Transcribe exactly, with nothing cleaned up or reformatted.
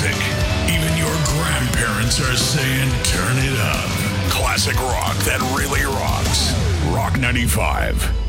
music. Even your grandparents are saying turn it up. Classic rock that really rocks. Rock ninety-five.